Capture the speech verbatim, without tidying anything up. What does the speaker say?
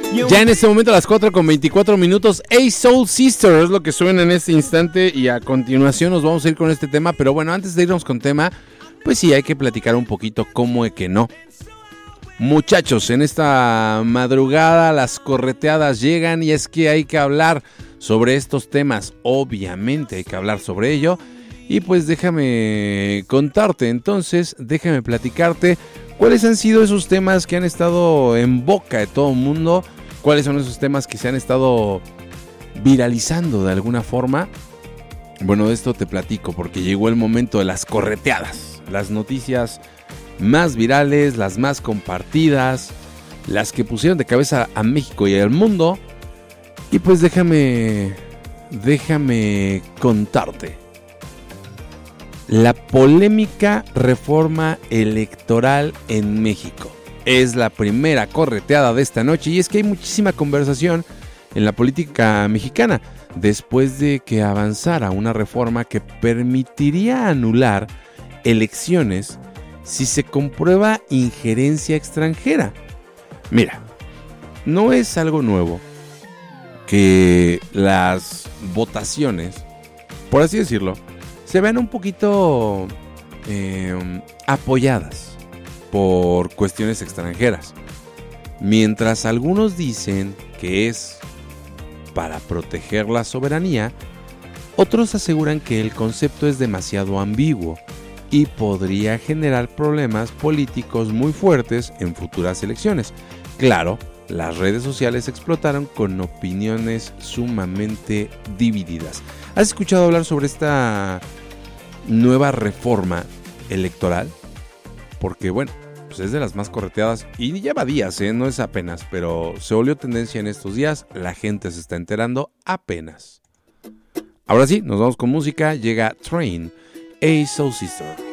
Ya en este momento a las cuatro con veinticuatro minutos, Hey Soul Sister es lo que suena en este instante y a continuación nos vamos a ir con este tema, pero bueno, antes de irnos con tema, pues sí, hay que platicar un poquito cómo es que no. Muchachos, en esta madrugada las correteadas llegan y es que hay que hablar sobre estos temas, obviamente hay que hablar sobre ello y pues déjame contarte entonces, déjame platicarte cuáles han sido esos temas que han estado en boca de todo el mundo. ¿Cuáles son esos temas que se han estado viralizando de alguna forma? Bueno, de esto te platico porque llegó el momento de las correteadas. Las noticias más virales, las más compartidas, las que pusieron de cabeza a México y al mundo. Y pues déjame, déjame contarte. La polémica reforma electoral en México. Es la primera correteada de esta noche y es que hay muchísima conversación en la política mexicana después de que avanzara una reforma que permitiría anular elecciones si se comprueba injerencia extranjera. Mira, no es algo nuevo que las votaciones, por así decirlo, se vean un poquito eh, apoyadas por cuestiones extranjeras. Mientras algunos dicen que es para proteger la soberanía, otros aseguran que el concepto es demasiado ambiguo y podría generar problemas políticos muy fuertes en futuras elecciones. Claro, las redes sociales explotaron con opiniones sumamente divididas. ¿Has escuchado hablar sobre esta nueva reforma electoral? Porque bueno, pues es de las más correteadas y lleva días, ¿eh? No es apenas, pero se volvió tendencia en estos días, la gente se está enterando apenas. Ahora sí, nos vamos con música, llega Train, Hey Soul Sister.